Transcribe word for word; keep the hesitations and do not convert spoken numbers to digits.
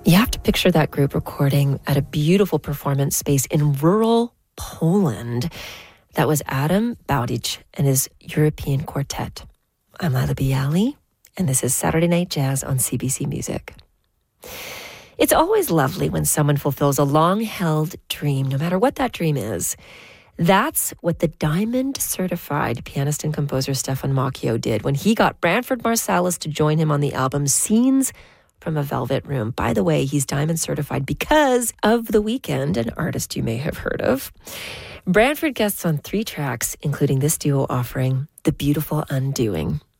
You have to picture that group recording at a beautiful performance space in rural Poland. That was Adam Bowditch and his European Quartet. I'm Lila Bialy, and this is Saturday Night Jazz on C B C Music. It's always lovely when someone fulfills a long-held dream, no matter what that dream is. That's what the Diamond-certified pianist and composer Stefan Macchio did when he got Branford Marsalis to join him on the album Scenes from a Velvet Room. By the way, he's Diamond-certified because of The Weeknd, an artist you may have heard of. Branford guests on three tracks, including this duo offering, The Beautiful Undoing.